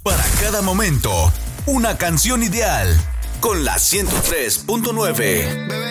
Para cada momento, una canción ideal. Con la 103.9.